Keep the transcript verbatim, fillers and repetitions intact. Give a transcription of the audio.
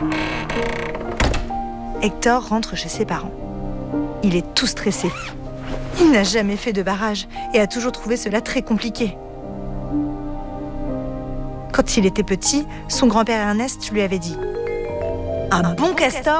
Hector rentre chez ses parents. Il est tout stressé. Il n'a jamais fait de barrage et a toujours trouvé cela très compliqué. Quand il était petit, son grand-père Ernest lui avait dit « Un bon castor